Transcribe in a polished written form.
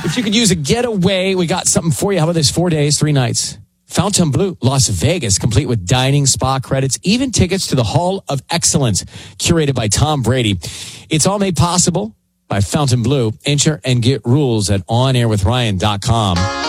If you could use a getaway, we got something for you. How about this? 4 days, 3 nights. Fontainebleau, Las Vegas, complete with dining, spa credits, even tickets to the Hall of Excellence, curated by Tom Brady. It's all made possible by Fontainebleau. Enter and get rules at onairwithryan.com.